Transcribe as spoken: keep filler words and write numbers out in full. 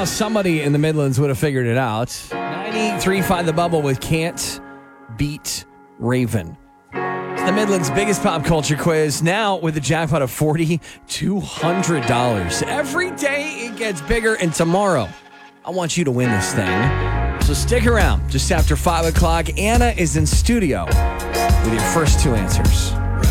somebody in the Midlands would have figured it out. ninety-three point five The Bubble with Can't Beat Raven. It's the Midlands' biggest pop culture quiz, now with a jackpot of four thousand two hundred dollars. Every day it gets bigger, and tomorrow I want you to win this thing. So stick around. Just after five o'clock, Anna is in studio with your first two answers.